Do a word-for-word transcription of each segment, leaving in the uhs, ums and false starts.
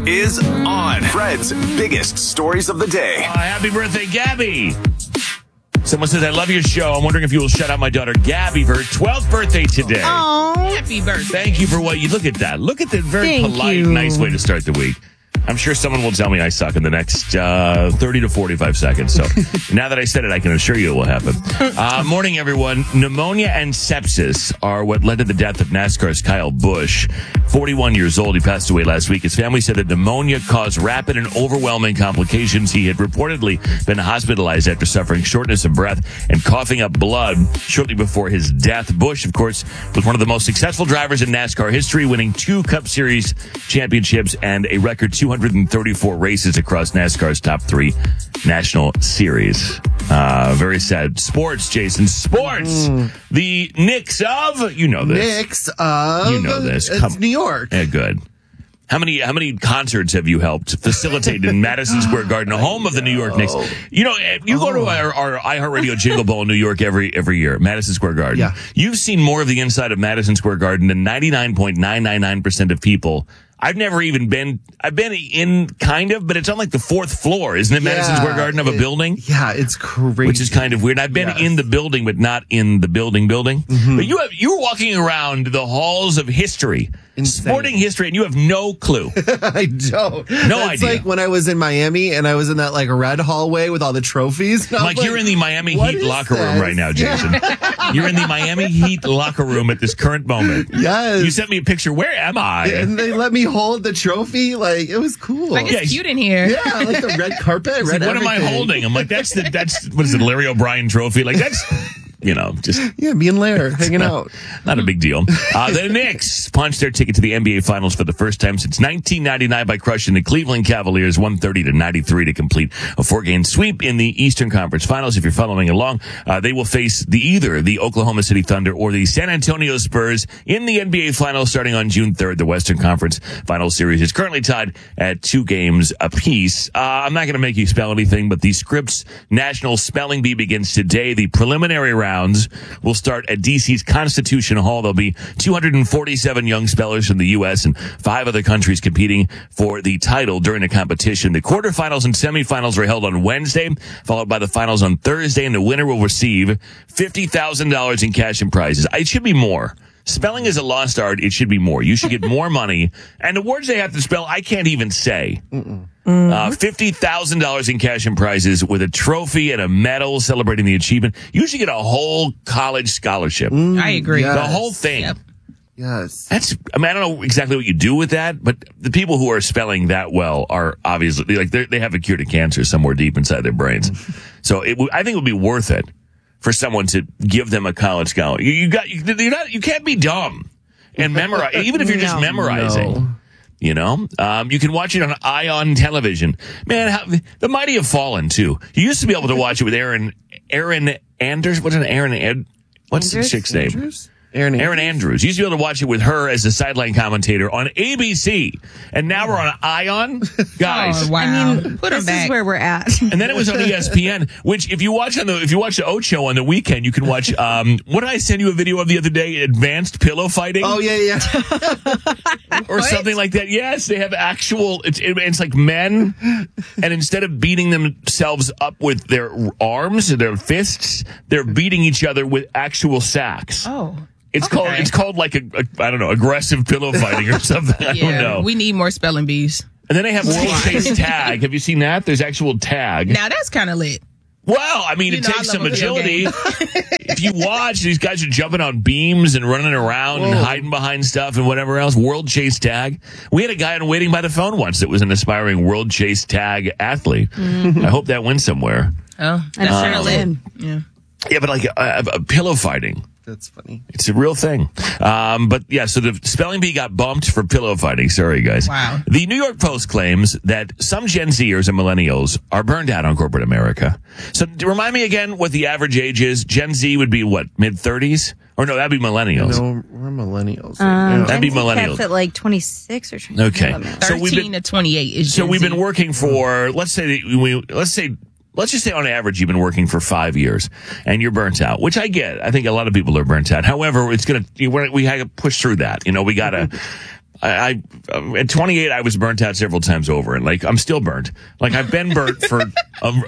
is on. Fred's biggest stories of the day. Uh, happy birthday, Gabby. Someone says, I love your show. I'm wondering if you will shout out my daughter, Gabby, for her twelfth birthday today. Oh, Happy birthday. Thank you for what you look at that. Look at that very Thank polite, you. nice way to start the week. I'm sure someone will tell me I suck in the next uh, thirty to forty-five seconds. So now that I said it, I can assure you it will happen. Uh, morning, everyone. Pneumonia and sepsis are what led to the death of NASCAR's Kyle Busch. forty-one years old. He passed away last week. His family said that pneumonia caused rapid and overwhelming complications. He had reportedly been hospitalized after suffering shortness of breath and coughing up blood shortly before his death. Busch, of course, was one of the most successful drivers in NASCAR history, winning two Cup Series championships and a record two hundred thirty-four races across NASCAR's top three national series. Uh, very sad. Sports, Jason. Sports. Mm. The Knicks of, you know this. Knicks of, you know this. It's Come, New York. Yeah, good. How many how many concerts have you helped facilitate in Madison Square Garden, home of the New York Knicks? You know, you go to our, our iHeartRadio Jingle Bowl in New York every every year, Madison Square Garden. Yeah. You've seen more of the inside of Madison Square Garden than ninety-nine point nine nine nine percent of people. I've never even been, I've been in kind of, but it's on like the fourth floor, isn't it? Madison Yeah, Square Garden of a it- building? Yeah, it's crazy. Which is kind of weird. I've been Yes. in the building, but not in the building building. Mm-hmm. But you have, you were walking around the halls of history, Insane. sporting history, and you have no clue. I don't. No That's idea. like when I was in Miami and I was in that like red hallway with all the trophies. And I was Like, you're in the Miami what Heat is locker room this? right now, Jason. You're in the Miami Heat locker room at this current moment. Yes. You sent me a picture. Where am I? And they let me hold the trophy. Like, it was cool. Like, it's Yeah, cute in here. yeah, like the red carpet. It's red like, what am I everything. holding? I'm like, that's the, that's, what is it, Larry O'Brien trophy? Like, that's, you know, just Yeah, me and Lair hanging out. not a big deal. Uh, the Knicks punched their ticket to the N B A Finals for the first time since nineteen ninety-nine by crushing the Cleveland Cavaliers one thirty to ninety-three to complete a four-game sweep in the Eastern Conference Finals. If you're following along, uh, they will face the either the Oklahoma City Thunder or the San Antonio Spurs in the N B A Finals starting on June third. The Western Conference Final Series is currently tied at two games apiece. Uh, I'm not going to make you spell anything, but the Scripps National Spelling Bee begins today. The preliminary round rounds will start at D C's Constitution Hall. There'll be two hundred forty-seven young spellers from the U S and five other countries competing for the title during the competition. The quarterfinals and semifinals are held on Wednesday, followed by the finals on Thursday, and the winner will receive fifty thousand dollars in cash and prizes. It should be more. Spelling is a lost art. It should be more. You should get more money. And the words they have to spell, I can't even say. Mm-mm. Uh, fifty thousand dollars in cash and prizes with a trophy and a medal celebrating the achievement. You should get a whole college scholarship. Mm, I agree. yes. The whole thing. Yep. Yes. That's, I mean, I don't know exactly what you do with that, but the people who are spelling that well are obviously, like, they have a cure to cancer somewhere deep inside their brains. So it, I think it would be worth it for someone to give them a college scholarship. You, you got, you, you're not, you can't be dumb and memorize, even if you're just No. memorizing. No. You know, um, you can watch it on Ion Television. Man, how, the mighty have fallen too. You used to be able to watch it with Aaron, Aaron Anders. What's an Aaron? Ed, what's Andrews? the chick's name? Andrews? Aaron Aaron Andrews. You used to be able to watch it with her as the sideline commentator on A B C. And now we're on Ion. Guys. Oh, wow. I mean, Put 'em this back. is where we're at. And then it was on E S P N, which if you watch on the, if you watch the Ocho on the weekend, you can watch, um, what did I send you a video of the other day? Advanced pillow fighting? Oh, yeah, yeah. Or something like that. Yes, they have actual, it's, it, it's like men, and instead of beating themselves up with their arms or their fists, they're beating each other with actual sacks. Oh. It's okay. called, it's called like a, a, I don't know, aggressive pillow fighting or something. I Yeah, don't know. we need more spelling bees. And then they have World Chase Tag. Have you seen that? There's actual tag. Now that's kind of lit. Well, I mean, You it know, I takes love some a video agility. game. If you watch, these guys are jumping on beams and running around and Whoa. hiding behind stuff and whatever else. World Chase Tag. We had a guy on Waiting by the Phone once that was an aspiring World Chase Tag athlete. Mm-hmm. I hope that wins somewhere. Oh, And that's kind settle of lit. in. Yeah. Yeah, but like a, a pillow fighting. That's funny. It's a real thing. Um, but yeah, so the spelling bee got bumped for pillow fighting. Sorry, guys. Wow. The New York Post claims that some Gen Zers and millennials are burned out on corporate America. So remind me again what the average age is. Gen Z would be what, mid thirties? Or no, that'd be millennials. No, we're millennials. Um, yeah. That'd be Gen Z millennials. caps at like twenty-six or twenty. Okay. I don't know. So we've thirteen been- to twenty-eight is So Gen we've Z. been working for, let's say, that we, let's say, let's just say on average you've been working for five years and you're burnt out, which I get. I think a lot of people are burnt out. However, it's going to, we got to push through that. You know, we got to, I, I at twenty-eight, I was burnt out several times over, and like I'm still burnt. Like I've been burnt for, um,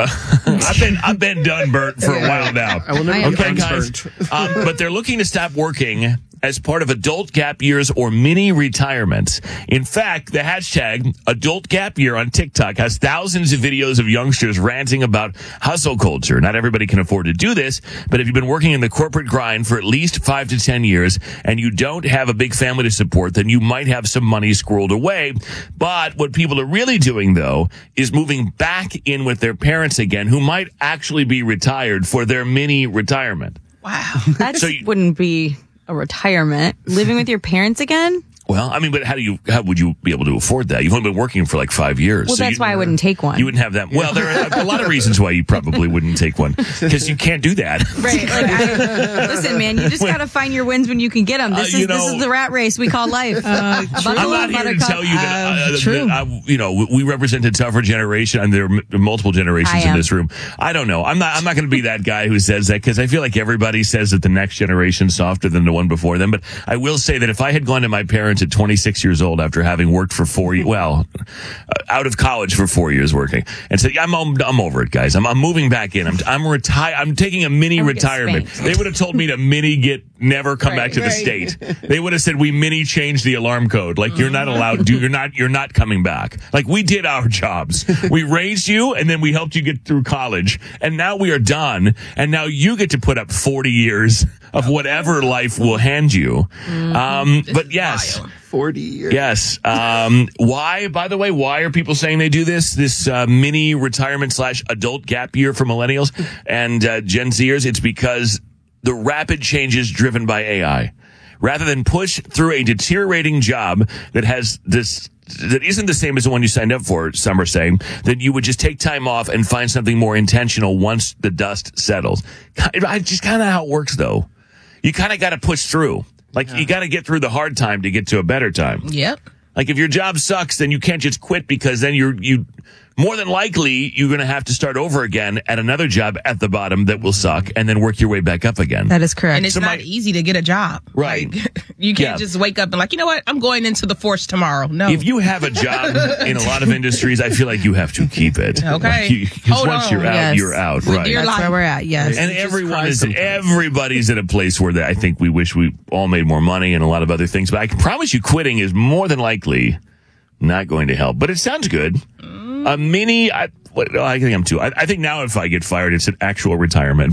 I've been I've been done burnt for a while now. I will never be Okay, guys, burnt. um, but they're looking to stop working as part of adult gap years or mini retirements. In fact, the hashtag adult gap year on TikTok has thousands of videos of youngsters ranting about hustle culture. Not everybody can afford to do this, but if you've been working in the corporate grind for at least five to ten years and you don't have a big family to support, then you might have some money squirreled away. But what people are really doing, though, is moving back in with their parents again, who might actually be retired for their mini retirement. Wow. That So you- wouldn't be a retirement. Living with your parents again? Well, I mean, but how do you, how would you be able to afford that? You've only been working for like five years. Well, so that's you, why I wouldn't take one. You wouldn't have that. Well, there are a lot of reasons why you probably wouldn't take one, because you can't do that. Right. Like, I, listen, man, you just got to find your wins when you can get them. This Uh, you is this know- is the rat race we call life. Uh, Buckle I'm not up, here to Buttercup. tell you that, uh, Uh, true. that I, you know, we represent a tougher generation, and there are m- multiple generations I in am. this room. I don't know. I'm not. I'm not going to be that guy who says that, because I feel like everybody says that the next generation's softer than the one before them. But I will say that if I had gone to my parents at twenty-six years old after having worked for four, ye- well, uh, out of college for four years working, and said, "I'm I'm, I'm over it, guys. I'm I'm moving back in. I'm I'm retired. I'm taking a mini I would get retirement." spanked. They would have told me to mini get never come back Right, to the right. state. They would have said, we mini changed the alarm code. Like, you're not allowed to, you're not, you're not coming back. Like, we did our jobs. We raised you, and then we helped you get through college. And now we are done. And now you get to put up forty years of whatever life will hand you. Um, but yes. wild. forty years. Yes. Um, why, by the way, why are people saying they do this? This uh, mini retirement slash adult gap year for millennials and uh, Gen Zers? It's because the rapid changes driven by A I. Rather than push through a deteriorating job that has this, that isn't the same as the one you signed up for, some are saying, that you would just take time off and find something more intentional once the dust settles. It's just kind of how it works, though. You kind of got to push through. Like, you got to get through the hard time to get to a better time. Yep. Like, if your job sucks, then you can't just quit, because then you're, you, more than likely, you're going to have to start over again at another job at the bottom that will suck, and then work your way back up again. That is correct. And it's So not my- easy to get a job. Right. Like, you can't Yeah. just wake up and like, you know what? I'm going into the force tomorrow. No. If you have a job in a lot of industries, I feel like you have to keep it. Okay. Because Hold once on. you're out, Yes. you're out. With Right. dear That's life. where we're at. Yes. And just everyone cry is, sometimes. everybody's at a place where that I think we wish we all made more money and a lot of other things. But I can promise you, quitting is more than likely not going to help. But it sounds good. A mini, I, what, I think I'm too. I, I think now if I get fired, it's an actual retirement.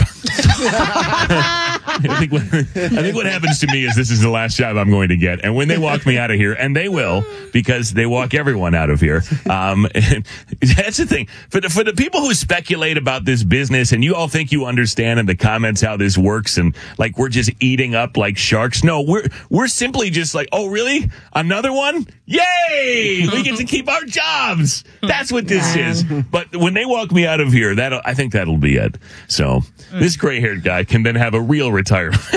I think what, I think what happens to me is this is the last job I'm going to get, and when they walk me out of here, and they will, because they walk everyone out of here. Um, and that's the thing for the for the people who speculate about this business, and you all think you understand in the comments how this works, and like we're just eating up like sharks. No, we're we're simply just like, oh really, another one? Yay! We get to keep our jobs. That's what this Man. is. But when they walk me out of here, that I think that'll be it. So this gray-haired guy can then have a real retirement.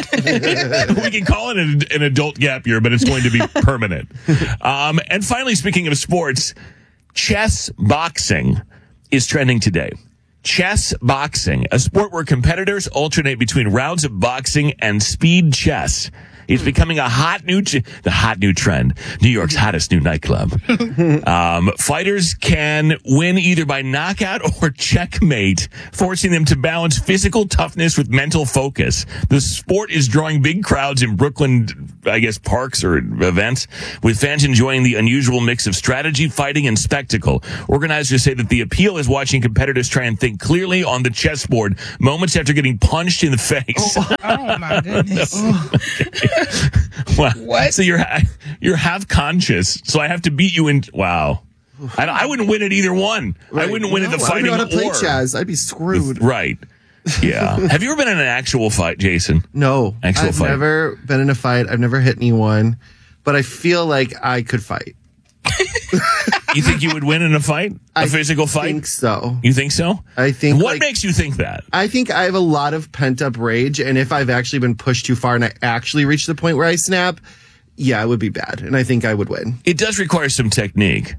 We can call it an, an adult gap year, but it's going to be permanent. Um, and finally, speaking of sports, chess boxing is trending today. Chess boxing, a sport where competitors alternate between rounds of boxing and speed chess. It's becoming a hot new, ch- the hot new trend. New York's hottest new nightclub. Um, fighters can win either by knockout or checkmate, forcing them to balance physical toughness with mental focus. The sport is drawing big crowds in Brooklyn, I guess, parks or events, with fans enjoying the unusual mix of strategy, fighting, and spectacle. Organizers say that the appeal is watching competitors try and think clearly on the chessboard moments after getting punched in the face. Oh my goodness. Wow. What? So you're you're half conscious. So I have to beat you in. Wow. I, I wouldn't win at either one. I wouldn't win at the No, fighting I don't know how to play or chess. I'd be screwed. right. Yeah. Have you ever been in an actual fight, Jason? No, Actual I've fight. never been in a fight. I've never hit anyone, but I feel like I could fight. You think you would win in a fight? A I physical fight? think so. You think so? I think. What like, makes you think that? I think I have a lot of pent up rage, and if I've actually been pushed too far and I actually reach the point where I snap, yeah, it would be bad, and I think I would win. It does require some technique.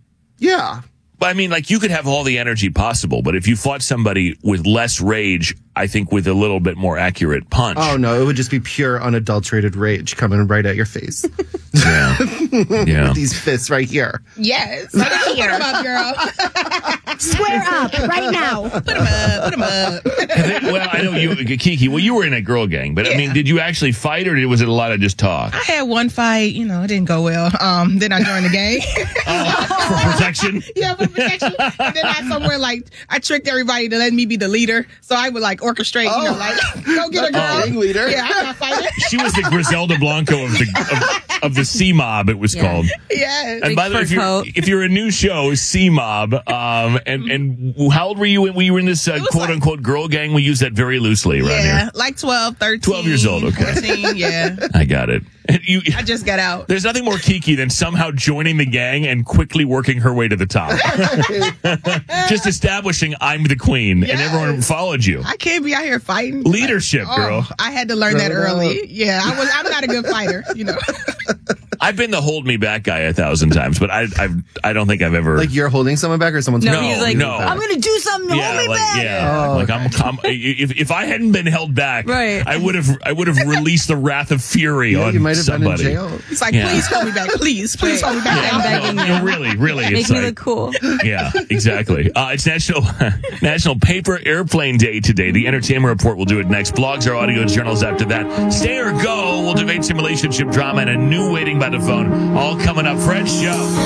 Yeah. But I mean, like, you could have all the energy possible, but if you fought somebody with less rage I think with a little bit more accurate punch. Oh no, it would just be pure unadulterated rage coming right at your face. Yeah. Yeah. With these fists right here. Yes. Put 'em up, girl. Square up right now. Put 'em up. Put 'em up. Well, I know you, Kiki. Well, you were in a girl gang, but I Yeah. mean, did you actually fight, or was it a lot of just talk I had one fight. You know, it didn't go well. Um, then I joined the gang. for protection? Yeah, for protection. And then I somewhere like I tricked everybody to let me be the leader. So I would like orchestrate, you know, like go get a girl. Gang leader. Yeah, I'm not fighting. She was the Griselda Blanco of the of, of the C Mob. It was Yeah. called. Yeah. And by the way, fur if you're, coat. if you're a new show, C Mob, um, and and how old were you when you were in this uh, was quote like- unquote girl gang? We use that very loosely around Yeah, here. like twelve, thirteen. twelve years old, okay. fourteen, yeah. I got it. And you, I just got out. there's nothing more Kiki than somehow joining the gang and quickly working her way to the top. Just establishing I'm the queen, and Yes. everyone followed you. I can't be out here fighting. Leadership, Oh, girl. I had to learn that Grow it early. Yeah, I was. I'm not a good fighter, you know. I've been the hold me back guy a thousand times, but I I've, I don't think I've ever. Like you're holding someone back or someone's No, holding No, he's like, no. I'm going to do something to yeah, hold me like, back. yeah, Oh, like I'm, I'm. If if I hadn't been held back, Right. I would have. I would have released the wrath of fury Yeah, on you might have somebody. been in jail. It's like, Yeah. please hold me back, please, please hold me back. I'm begging No, you. no, really, really, Make it's me like, look cool. yeah, exactly. Uh, it's National National Paper Airplane Day today. The Entertainment Report will do it next. Blogs are audio journals after that. Stay or go. We'll debate some relationship drama and a new waiting by the phone. All coming up. Fred Show.